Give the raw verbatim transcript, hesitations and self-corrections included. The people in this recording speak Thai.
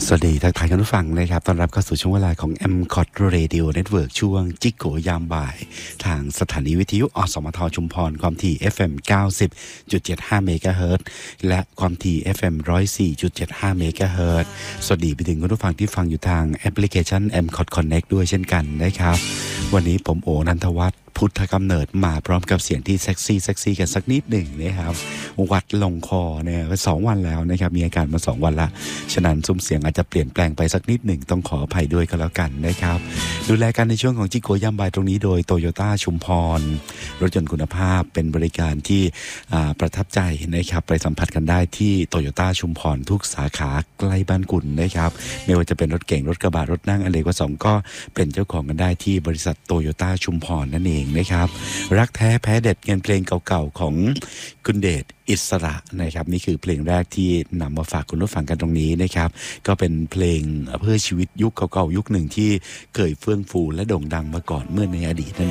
สวัสดีทักทายคุณผู้ฟังนะครับต้อนรับเข้าสู่ช่วงเวลาของ เอ็ม คอ ที Radio Network ช่วงจิกโกยามบ่ายทางสถานีวิทยุอสมทชุมพรความถี่ เอฟ เอ็ม เก้าสิบจุดเจ็ดห้า เมกะเฮิรตซ์และความถี่ เอฟ เอ็ม หนึ่งร้อยสี่จุดเจ็ดห้า เมกะเฮิรตซ์สวัสดีไปถึงคุณผู้ฟังที่ฟังอยู่ทางแอปพลิเคชัน เอ็ม คอ ที Connect ด้วยเช่นกันนะครับวันนี้ผมโอนันทวัฒน์พุทธกำเนิดมาพร้อมกับเสียงที่เซ็กซี่เซ็กซี่กันสักนิดหนึ่งนะครับวัดลงคอเนี่ยสองวันแล้วนะครับมีอาการมาสองวันละฉะนั้นซุ้มเสียงอาจจะเปลี่ยนแปลงไปสักนิดหนึ่งต้องขออภัยด้วยก็แล้วกันนะครับดูแลกันในช่วงของจิโกย่ำบ่ายตรงนี้โดยโตโยต้าชุมพรรถยนต์คุณภาพเป็นบริการที่ประทับใจนะครับไปสัมผัสกันได้ที่โตโยต้าชุมพรทุกสาขาใกล้บ้านกุ่นนะครับไม่ว่าจะเป็นรถเก๋งรถกระบะรถนั่งอเนกประสงค์ก็เป็นเจ้าของกันได้ที่บริษัทโตโยต้าชุมพรนั่นเองนะครับรักแท้แพ้เด็ดเงินเพลงเก่าๆของคุณเดชอิสระนะครับนี่คือเพลงแรกที่นำมาฝากคุณผู้ฟังกันตรงนี้นะครับก็เป็นเพลงเพื่อชีวิตยุคเก่าๆยุคหนึ่งที่เคยเฟื่องฟูและโด่งดังมาก่อนเมื่อในอดีตนั่น